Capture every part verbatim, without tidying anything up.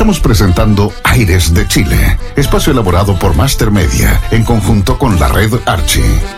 Estamos presentando Aires de Chile, espacio elaborado por Master Media en conjunto con la red Archie.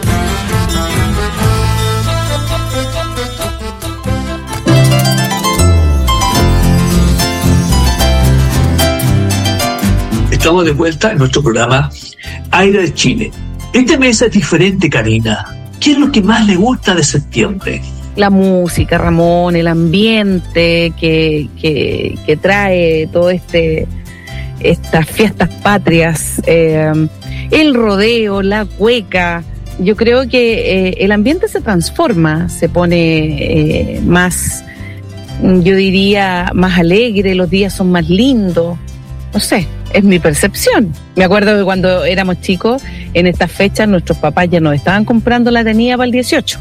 Estamos de vuelta en nuestro programa Aire de Chile. Este mes es diferente, Karina. ¿Qué es lo que más le gusta de septiembre? La música, Ramón, el ambiente que, que, que trae todo este estas fiestas patrias, eh, el rodeo, la cueca. Yo creo que eh, el ambiente se transforma, se pone eh, más, yo diría, más alegre, los días son más lindos. No sé, es mi percepción. Me acuerdo que cuando éramos chicos, en estas fechas, nuestros papás ya nos estaban comprando la tenida para el dieciocho.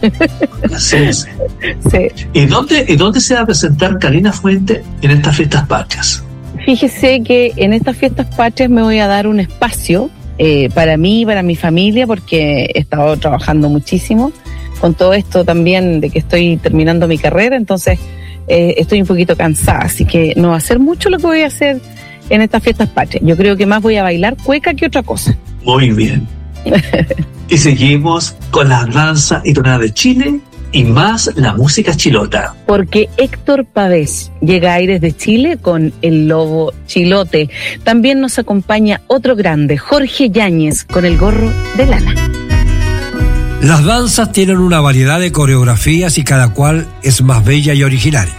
Sí, sí. Sí. ¿Y dónde, ¿Y dónde se va a presentar Karina Fuentes en estas fiestas patrias? Fíjese que en estas fiestas patrias me voy a dar un espacio eh, para mí y para mi familia, porque he estado trabajando muchísimo con todo esto también de que estoy terminando mi carrera, entonces eh, estoy un poquito cansada, así que no va a ser mucho lo que voy a hacer en estas fiestas patrias. Yo creo que más voy a bailar cueca que otra cosa. Muy bien. Y seguimos con la danza y tonada de Chile y más la música chilota. Porque Héctor Pavés llega a Aires de Chile con El Lobo Chilote. También nos acompaña otro grande, Jorge Yáñez, con El Gorro de Lana. Las danzas tienen una variedad de coreografías y cada cual es más bella y original.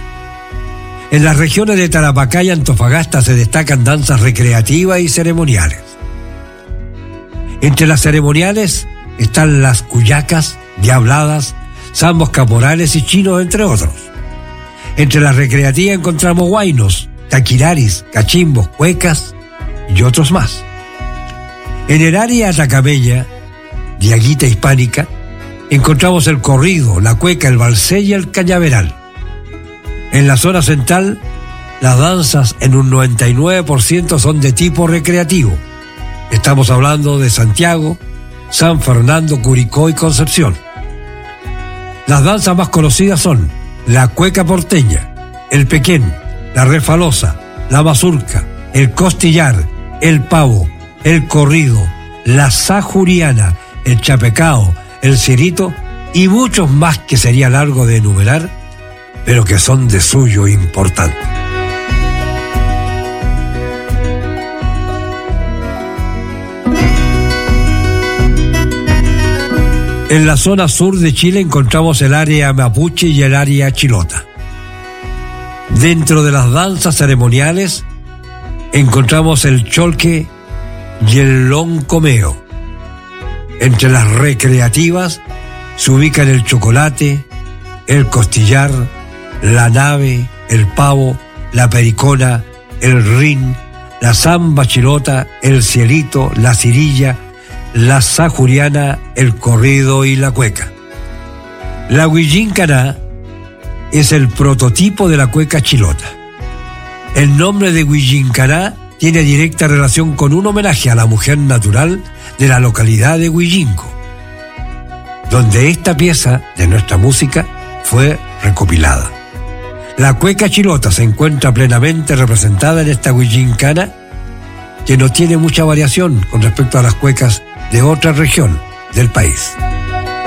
En las regiones de Tarapacá y Antofagasta se destacan danzas recreativas y ceremoniales. Entre las ceremoniales están las cuyacas, diabladas, zambos caporales y chinos, entre otros. Entre las recreativas encontramos huaynos, taquiraris, cachimbos, cuecas y otros más. En el área atacameña, diaguita hispánica, encontramos el corrido, la cueca, el valsé y el cañaveral. En la zona central, las danzas en un noventa y nueve por ciento son de tipo recreativo. Estamos hablando de Santiago, San Fernando, Curicó y Concepción. Las danzas más conocidas son la cueca porteña, el pequén, la refalosa, la mazurca, el costillar, el pavo, el corrido, la sajuriana, el chapecao, el cirito y muchos más que sería largo de enumerar, pero que son de suyo importante. En la zona sur de Chile encontramos el área mapuche y el área chilota. Dentro de las danzas ceremoniales encontramos el cholque y el loncomeo. Entre las recreativas se ubican el chocolate, el costillar, la nave, el pavo, la pericona, el rin, la zamba chilota, el cielito, la cirilla, la sajuriana, el corrido y la cueca. La huillincaná es el prototipo de la cueca chilota. El nombre de huillincaná tiene directa relación con un homenaje a la mujer natural de la localidad de Huillinco, donde esta pieza de nuestra música fue recopilada. La cueca chilota se encuentra plenamente representada en esta huillincaná, que no tiene mucha variación con respecto a las cuecas de otra región del país.